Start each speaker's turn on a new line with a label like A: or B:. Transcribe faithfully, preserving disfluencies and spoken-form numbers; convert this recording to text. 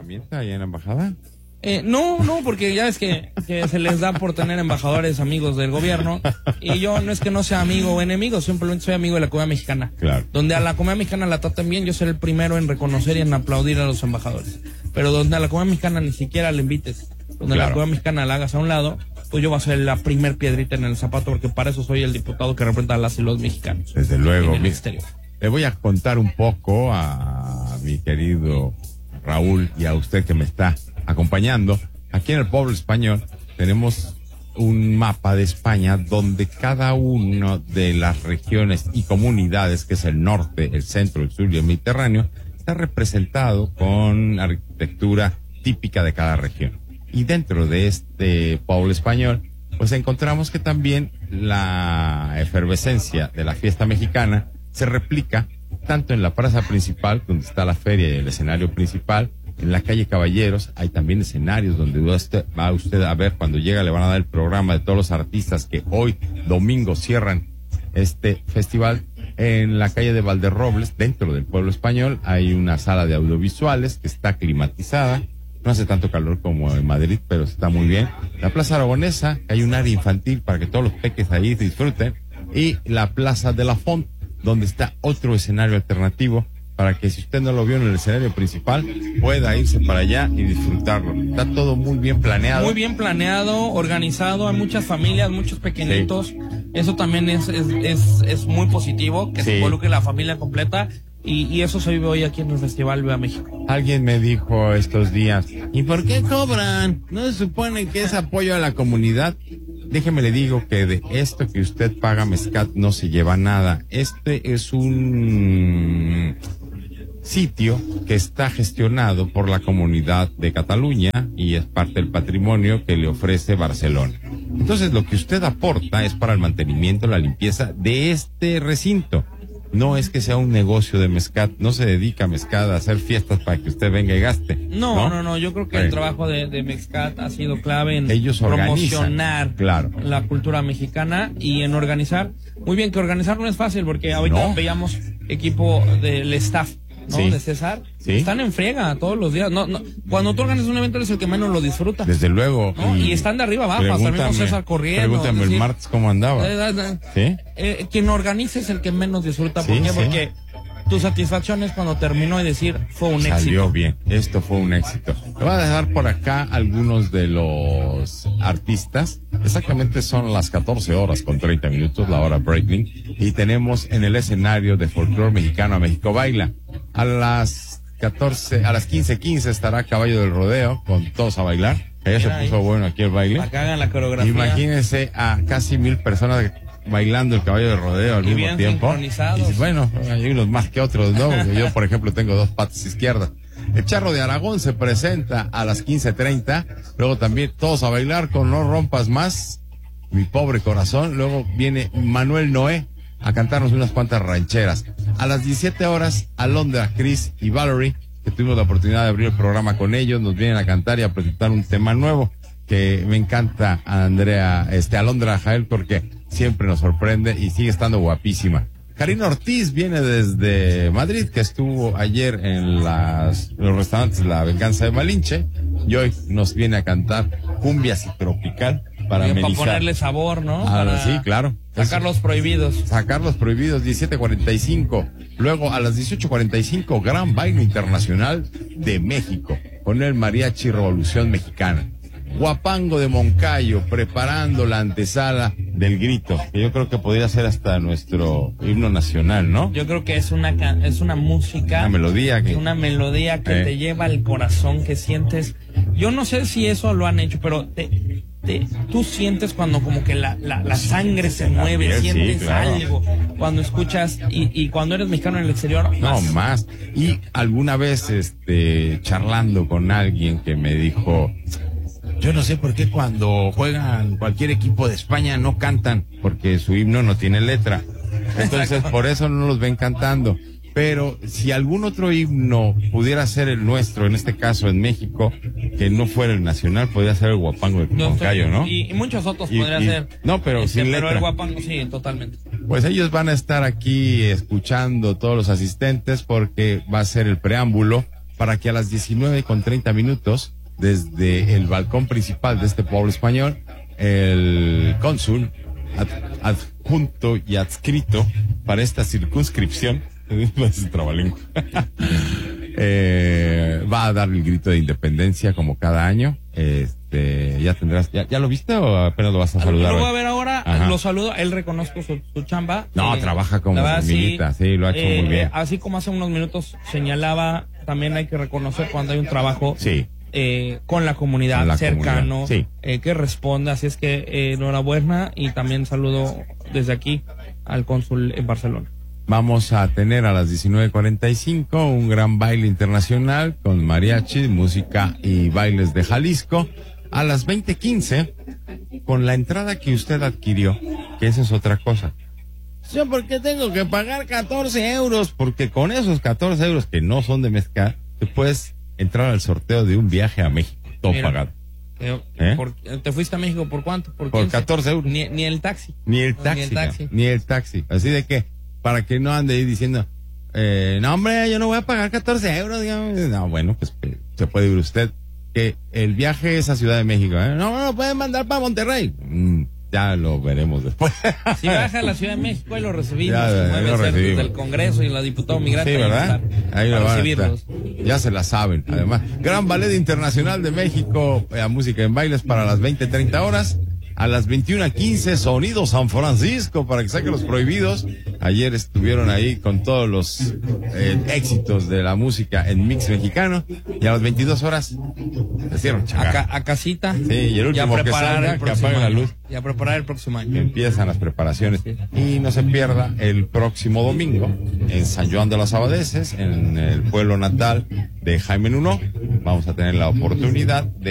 A: herramienta ahí en la embajada?
B: Eh, no, no, porque ya es que, que se les da por tener embajadores amigos del gobierno, y yo no es que no sea amigo o enemigo, simplemente soy amigo de la comunidad mexicana.
A: Claro.
B: Donde a la comunidad mexicana la traten bien, yo seré el primero en reconocer y en aplaudir a los embajadores. Pero donde a la comunidad mexicana ni siquiera le invites, donde
A: Claro.
B: la comunidad mexicana la hagas a un lado, pues yo voy a ser la primer piedrita en el zapato, porque para eso soy el diputado que representa a las y los mexicanos.
A: Desde luego.
B: En el
A: mi-
B: exterior.
A: Le voy a contar un poco a mi querido Raúl y a usted que me está acompañando. Aquí en el Pueblo Español tenemos un mapa de España donde cada una de las regiones y comunidades, que es el norte, el centro, el sur y el Mediterráneo, está representado con arquitectura típica de cada región. Y dentro de este Pueblo Español, pues encontramos que también la efervescencia de la fiesta mexicana se replica tanto en la plaza principal, donde está la feria y el escenario principal. En la calle Caballeros hay también escenarios donde usted, va usted a ver, cuando llega le van a dar el programa de todos los artistas que hoy, domingo, cierran este festival. En la calle de Valderrobles, dentro del Pueblo Español, hay una sala de audiovisuales que está climatizada. No hace tanto calor como en Madrid, pero está muy bien. La Plaza Aragonesa, hay un área infantil para que todos los peques ahí disfruten. Y la Plaza de la Font, donde está otro escenario alternativo para que si usted no lo vio en el escenario principal, pueda irse para allá y disfrutarlo. Está todo muy bien planeado.
B: Muy bien planeado, organizado, hay muchas familias, muchos pequeñitos. Sí. Eso también es, es, es, es muy positivo, que sí. se involucre la familia completa. Y, y eso se vive hoy aquí en el Festival Viva México.
A: Alguien me dijo estos días, ¿y por qué cobran? ¿No se supone que es apoyo a la comunidad? Déjeme le digo que de esto que usted paga Mezcat no se lleva nada. Este es un sitio que está gestionado por la Comunidad de Cataluña y es parte del patrimonio que le ofrece Barcelona. Entonces lo que usted aporta es para el mantenimiento, la limpieza de este recinto. No es que sea un negocio de Mezcat, no se dedica a Mezcat a hacer fiestas para que usted venga y gaste.
B: No, no, no, no yo creo que sí. el trabajo de, de Mezcat ha sido clave en
A: Ellos
B: promocionar
A: claro.
B: la cultura mexicana y en organizar. Muy bien, que organizar no es fácil, porque ahorita no. veíamos equipo del staff, ¿no? Sí. De César. Sí. Están en friega todos los días. No, no. Cuando tú organizas un evento eres el que menos lo disfruta.
A: Desde luego.
B: ¿No? Y, y están de arriba abajo, hasta el mismo César corriendo.
A: Pregúntame el martes cómo andaba.
B: Eh, eh,
A: ¿Sí?
B: Eh, quien organiza es el que menos disfruta.
A: Sí,
B: ¿Por qué?
A: sí.
B: Porque tu satisfacción es cuando terminó de decir fue un
A: Salió
B: éxito.
A: Salió bien, esto fue un éxito. Le voy a dejar por acá algunos de los artistas. Exactamente son las catorce horas con treinta minutos, la hora breaking. Y tenemos en el escenario de folclore mexicano a México Baila. A las catorce, a las quince quince estará Caballo del Rodeo con Todos a Bailar. Que ya se puso bueno aquí el baile.
B: Acá hagan la coreografía.
A: Imagínense a casi mil personas bailando el Caballo del Rodeo al
B: y
A: mismo tiempo. Y bueno, hay unos más que otros, ¿no? Yo, por ejemplo, tengo dos patas izquierdas. El Charro de Aragón se presenta a las quince treinta. Luego también Todos a Bailar con No Rompas Más, Mi Pobre Corazón. Luego viene Manuel Noé a cantarnos unas cuantas rancheras. A las diecisiete horas, Alondra, Chris y Valerie, que tuvimos la oportunidad de abrir el programa con ellos, nos vienen a cantar y a presentar un tema nuevo que me encanta a Andrea, este, Alondra Jael, porque siempre nos sorprende y sigue estando guapísima. Karina Ortiz viene desde Madrid, que estuvo ayer en las, los restaurantes La Venganza de Malinche, y hoy nos viene a cantar cumbias y tropical para
B: Bien,
A: amenizar.
B: Para ponerle sabor, ¿no?
A: Ah,
B: para
A: sí, claro.
B: Sacar los prohibidos.
A: Sacar los prohibidos, diecisiete cuarenta y cinco. Luego a las dieciocho cuarenta y cinco, Gran Baile Internacional de México, con el Mariachi Revolución Mexicana. Huapango de Moncayo, preparando la antesala del grito, que yo creo que podría ser hasta nuestro himno nacional, ¿no?
B: Yo creo que es una es una música,
A: una melodía que,
B: una melodía que eh. te lleva al corazón, que sientes. Yo no sé si eso lo han hecho, pero te, te tú sientes cuando como que la, la, la sangre se mueve, piel, sientes sí, claro. algo cuando escuchas, y, y cuando eres mexicano en el exterior, más.
A: No, más. Y alguna vez, este, charlando con alguien que me dijo, yo no sé por qué cuando juegan cualquier equipo de España no cantan, porque su himno no tiene letra. Entonces, por eso no los ven cantando. Pero si algún otro himno pudiera ser el nuestro, en este caso en México, que no fuera el nacional, podría ser el Huapango de Moncayo, ¿no?
B: Y, y muchos otros y, podrían
A: y,
B: ser.
A: No, pero
B: este,
A: sin
B: pero
A: letra.
B: el Huapango, sí, totalmente.
A: Pues ellos van a estar aquí escuchando todos los asistentes, porque va a ser el preámbulo para que a las diecinueve con treinta minutos, desde el balcón principal de este pueblo español, el cónsul ad, adjunto y adscrito para esta circunscripción, eh, va a dar el grito de independencia como cada año. Este, ya tendrás, ya, ¿ya lo viste o apenas lo vas a saludar?
B: Lo voy a ver ahora. Ajá. Lo saludo, él reconozco su, su chamba.
A: No,
B: eh,
A: trabaja como hormiguita, sí, sí, lo ha hecho
B: eh,
A: muy bien.
B: Así como hace unos minutos señalaba, también hay que reconocer cuando hay un trabajo
A: sí.
B: eh, con la comunidad,
A: con la
B: cercano,
A: comunidad. Sí.
B: Eh, que responda. Así es que eh, enhorabuena, y también saludo desde aquí al cónsul en Barcelona.
A: Vamos a tener a las diecinueve cuarenta y cinco un gran baile internacional con mariachi, música y bailes de Jalisco. A las veinte quince, con la entrada que usted adquirió, que esa es otra cosa. Yo, ¿por qué tengo que pagar catorce euros? Porque con esos catorce euros que no son de mezcal, te puedes entrar al sorteo de un viaje a México, todo
B: Mira,
A: pagado.
B: Eh,
A: ¿Eh?
B: por, ¿Te fuiste a México por cuánto? Por,
A: por catorce euros.
B: Ni, ni el taxi.
A: Ni el taxi.
B: Ni el taxi.
A: Ni el taxi. Así de que, para que no ande ahí diciendo, eh, no hombre, yo no voy a pagar catorce euros, digamos. No, bueno, pues se puede ir usted. Que el viaje es a Ciudad de México, ¿eh? No, no, lo pueden mandar para Monterrey. Mm, ya lo veremos después.
B: Si baja a la Ciudad de México, ahí lo recibimos.
A: Ya,
B: como debe
A: lo
B: ser
A: recibimos.
B: desde el Congreso y la diputada migrante.
A: Sí, ¿verdad? Ahí lo van a
B: recibirlos.
A: estar. Ya se la saben, además. Gran Ballet Internacional de México, eh, música en bailes para las veinte treinta horas. A las veintiuna quince, Sonido San Francisco, para que saquen los prohibidos. Ayer estuvieron ahí con todos los eh, éxitos de la música en mix mexicano. Y a las veintidós horas, se hicieron
B: a, a casita.
A: Sí, y el último
B: ya
A: que
B: preparar
A: salga,
B: el
A: que
B: próximo
A: apague la
B: año.
A: luz.
B: Y a preparar el próximo año.
A: Que empiezan las preparaciones. Sí. Y no se pierda el próximo domingo en San Joan de los Abadeces, en el pueblo natal de Jaime Nuno. Vamos a tener la oportunidad de